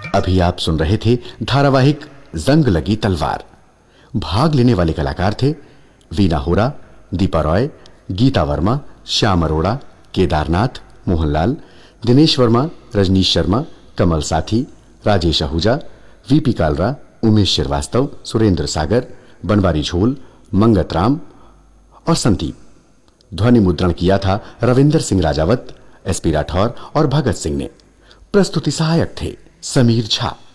अभी आप सुन रहे थे धारावाहिक जंग लगी तलवार। भाग लेने वाले कलाकार थे वीना होरा, दीपा रॉय, गीता वर्मा, श्याम अरोड़ा, केदारनाथ, मोहनलाल, दिनेश वर्मा, रजनीश शर्मा, कमल साथी, राजेश आहूजा, वीपी कालरा, उमेश श्रीवास्तव, सुरेंद्र सागर, बनवारी झोल, मंगत राम और संदीप। ध्वनि मुद्रण किया था रविंदर सिंह राजावत, एसपी राठौर और भगत सिंह ने। प्रस्तुति सहायक थे समीर झा।